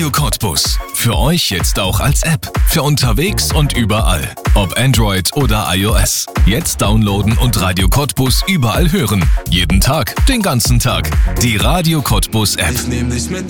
Radio Cottbus. Für euch jetzt auch als App. Für unterwegs und überall. Ob Android oder iOS. Jetzt downloaden und Radio Cottbus überall hören. Jeden Tag, den ganzen Tag. Die Radio Cottbus App. Ich nehm dich mit